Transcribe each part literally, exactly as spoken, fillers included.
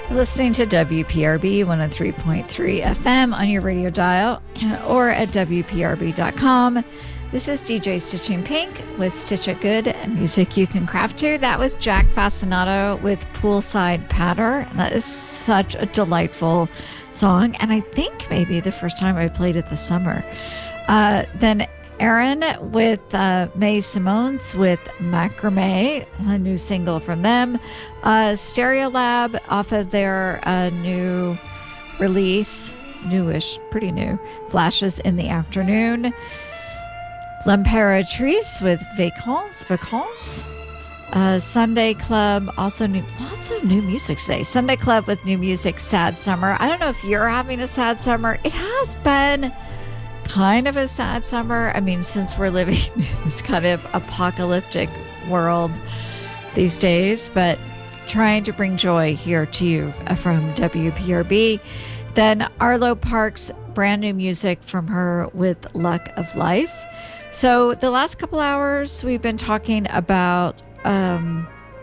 Listening to W P R B one oh three point three F M on your radio dial or at W P R B dot com. This is D J Stitching Pink with Stitch It Good and music you can craft to. That was Jack Fascinato with Poolside Patter. That is such a delightful song, and I think maybe the first time I played it this summer. Uh, then Aaron with uh, May Simone's with Macrame, a new single from them. Uh, Stereolab off of their uh, new release, newish, pretty new, Flashes in the Afternoon. L'Imperatrice with Vacances, Vacances. Uh, Sunday Club, also new, lots of new music today. Sunday Club with new music, Sad Summer. I don't know if you're having a sad summer. It has been kind of a sad summer. I mean, since we're living in this kind of apocalyptic world these days, but trying to bring joy here to you from W P R B. Then Arlo Parks, brand new music from her with Luck of Life. So the last couple hours, we've been talking about um,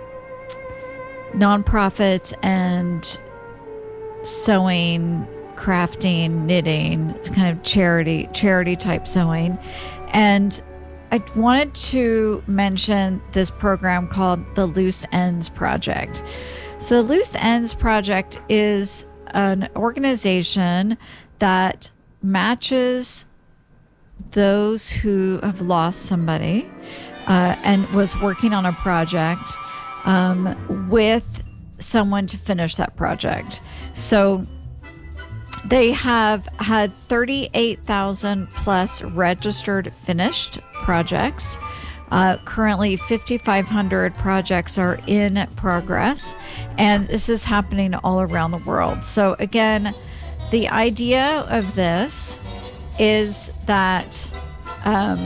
nonprofits and sewing, crafting, knitting. It's kind of charity, charity type sewing. And I wanted to mention this program called the Loose Ends Project. So the Loose Ends Project is an organization that matches those who have lost somebody uh, and was working on a project um, with someone to finish that project. So they have had thirty-eight thousand plus registered finished projects. Uh, currently, fifty-five hundred projects are in progress, and this is happening all around the world. So again, the idea of this is that, um,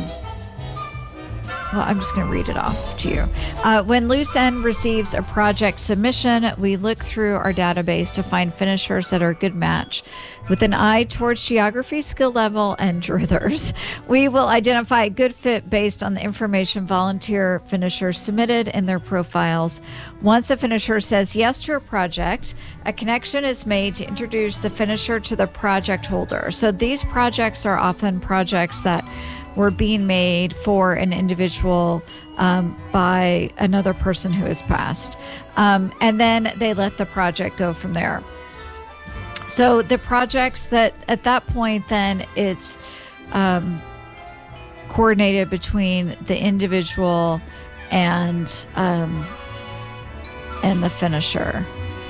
well, I'm just going to read it off to you. Uh, when Loose End receives a project submission, we look through our database to find finishers that are a good match. With an eye towards geography, skill level, and druthers, we will identify a good fit based on the information volunteer finishers submitted in their profiles. Once a finisher says yes to a project, a connection is made to introduce the finisher to the project holder. So these projects are often projects that were being made for an individual um, by another person who has passed. Um, and then they let the project go from there. So the projects that at that point, then it's um, coordinated between the individual and um, and the finisher.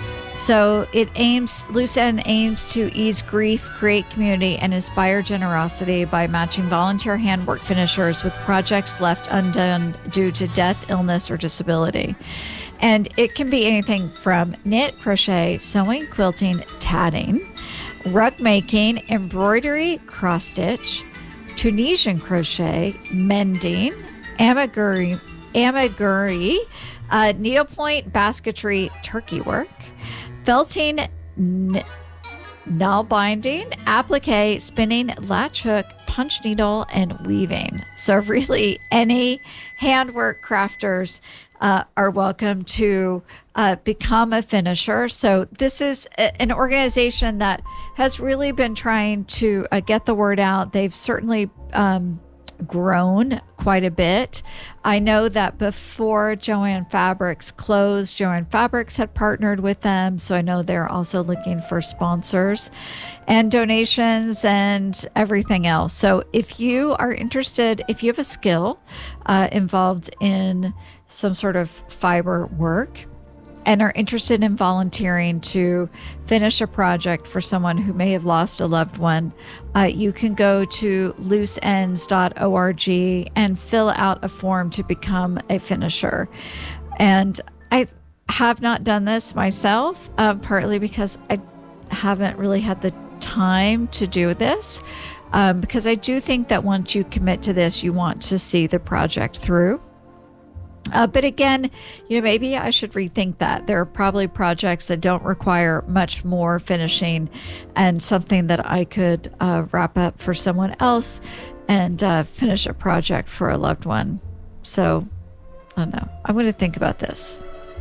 So it aims, Loose End aims to ease grief, create community, and inspire generosity by matching volunteer handwork finishers with projects left undone due to death, illness, or disability. And it can be anything from knit, crochet, sewing, quilting, tatting, rug making, embroidery, cross stitch, Tunisian crochet, mending, amigurumi, amigurumi, uh, needlepoint, basketry, turkey work, felting, n- nail binding, applique, spinning, latch hook, punch needle, and weaving. So really any handwork crafters uh, are welcome to uh, become a finisher. So this is a, an organization that has really been trying to uh, get the word out. They've certainly um, grown quite a bit. I know that before Jo-Ann Fabrics closed, Jo-Ann Fabrics had partnered with them. So I know they're also looking for sponsors and donations and everything else. So if you are interested, if you have a skill uh, involved in some sort of fiber work and are interested in volunteering to finish a project for someone who may have lost a loved one, uh, you can go to loose ends dot org and fill out a form to become a finisher. And I have not done this myself, uh, partly because I haven't really had the time to do this, um, because I do think that once you commit to this, you want to see the project through. Uh, but again, you know, maybe I should rethink that. There are probably projects that don't require much more finishing and something that I could uh, wrap up for someone else and uh, finish a project for a loved one. So I don't know. I'm going to think about this.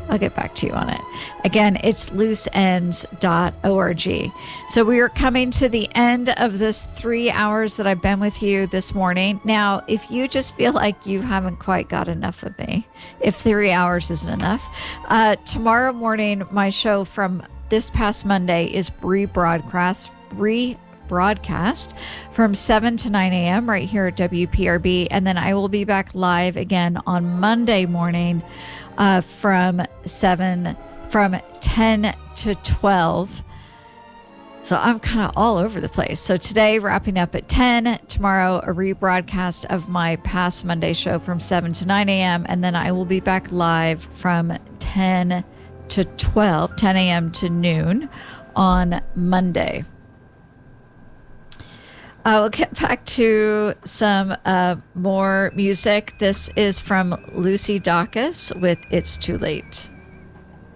I'll get back to you on it. Again, it's loose ends dot org. So we are coming to the end of this three hours that I've been with you this morning. Now, if you just feel like you haven't quite got enough of me, if three hours isn't enough, uh, tomorrow morning, my show from this past Monday is rebroadcast, rebroadcast from seven to nine a.m. right here at W P R B. And then I will be back live again on Monday morning uh, from seven, from ten to twelve. So I'm kind of all over the place. So today, wrapping up at ten. Tomorrow, a rebroadcast of my past Monday show from seven to nine a.m. And then I will be back live from ten to twelve, ten a.m. to noon on Monday. I will get back to some uh, more music. This is from Lucy Dacus with It's Too Late.